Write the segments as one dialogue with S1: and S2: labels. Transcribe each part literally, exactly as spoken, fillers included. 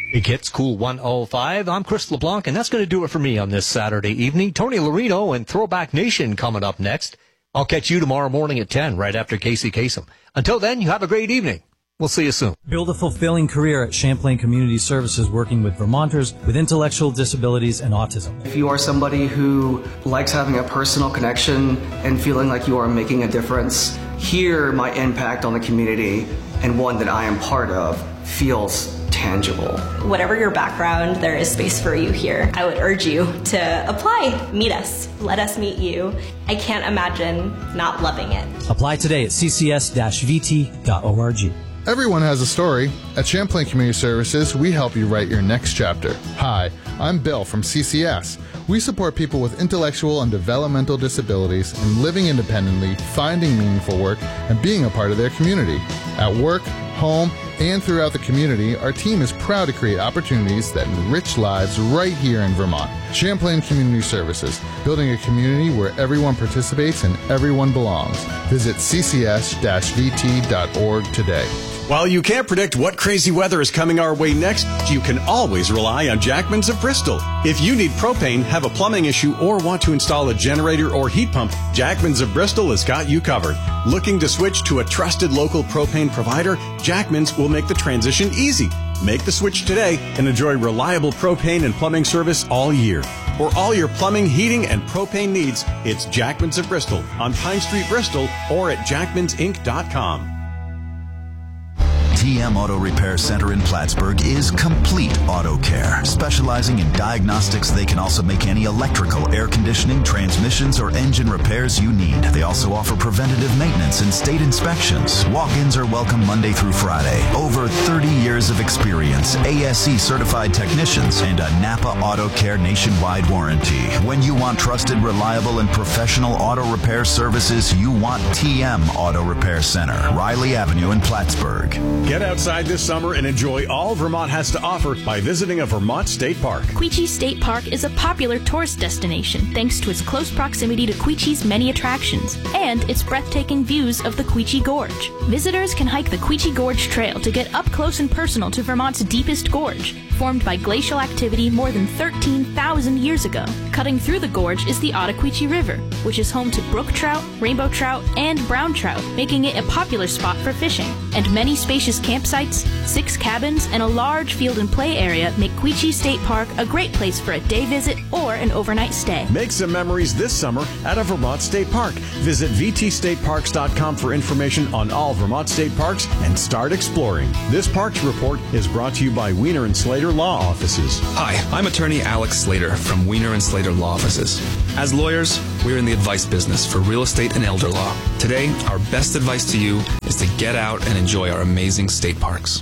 S1: Big Hits, Cool one oh five. I'm Chris LeBlanc, and that's going to do it for me on this Saturday evening. Tony Larino and Throwback Nation coming up next. I'll catch you tomorrow morning at ten, right after Casey Kasem. Until then, you have a great evening. We'll see you soon.
S2: Build a fulfilling career at Champlain Community Services, working with Vermonters with intellectual disabilities and autism.
S3: If you are somebody who likes having a personal connection and feeling like you are making a difference, here my impact on the community, and one that I am part of, feels tangible.
S4: Whatever your background, there is space for you here. I would urge you to apply. Meet us. Let us meet you. I can't imagine not loving it.
S2: Apply today at c c s dash v t dot org.
S5: Everyone has a story. At Champlain Community Services, we help you write your next chapter. Hi, I'm Bill from C C S. We support people with intellectual and developmental disabilities in living independently, finding meaningful work, and being a part of their community. At work, home, and throughout the community, our team is proud to create opportunities that enrich lives right here in Vermont. Champlain Community Services, building a community where everyone participates and everyone belongs. Visit c c s dash v t dot org today.
S6: While you can't predict what crazy weather is coming our way next, you can always rely on Jackman's of Bristol. If you need propane, have a plumbing issue, or want to install a generator or heat pump, Jackman's of Bristol has got you covered. Looking to switch to a trusted local propane provider? Jackman's will make the transition easy. Make the switch today and enjoy reliable propane and plumbing service all year. For all your plumbing, heating, and propane needs, it's Jackman's of Bristol on Pine Street, Bristol, or at jackmans inc dot com.
S7: T M Auto Repair Center in Plattsburgh is Complete Auto Care. Specializing in diagnostics, they can also make any electrical, air conditioning, transmissions, or engine repairs you need. They also offer preventative maintenance and state inspections. Walk-ins are welcome Monday through Friday. Over thirty years of experience, A S C certified technicians, and a Napa Auto Care nationwide warranty. When you want trusted, reliable, and professional auto repair services, you want T M Auto Repair Center, Riley Avenue in Plattsburgh.
S6: Get outside this summer and enjoy all Vermont has to offer by visiting a Vermont state park.
S8: Quechee State Park is a popular tourist destination thanks to its close proximity to Quechee's many attractions and its breathtaking views of the Quechee Gorge. Visitors can hike the Quechee Gorge Trail to get up close and personal to Vermont's deepest gorge, formed by glacial activity more than thirteen thousand years ago. Cutting through the gorge is the Ottaquechee River, which is home to brook trout, rainbow trout, and brown trout, making it a popular spot for fishing. And many spacious campsites, six cabins, and a large field and play area make Quechee State Park a great place for a day visit or an overnight stay.
S6: Make some memories this summer at a Vermont state park. Visit v t state parks dot com for information on all Vermont state parks and start exploring. This Parks Report is brought to you by Wiener and Slater Law Offices.
S9: Hi, I'm attorney Alex Slater from Wiener and Slater Law Offices. As lawyers, we're in the advice business for real estate and elder law. Today, our best advice to you is to get out and enjoy our amazing state parks.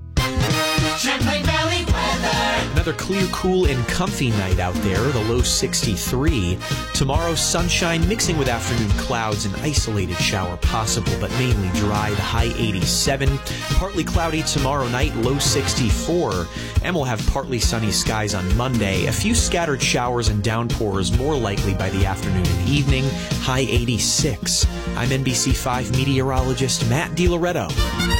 S10: Champlain Valley weather.
S11: Another clear, cool, and comfy night out there. The low sixty-three. Tomorrow, sunshine mixing with afternoon clouds, an isolated shower possible, but mainly dry. The high eighty-seven. Partly cloudy tomorrow night, low sixty-four. And we'll have partly sunny skies on Monday. A few scattered showers and downpours more likely by the afternoon and evening. High eighty-six. I'm N B C five meteorologist Matt DiLoretto.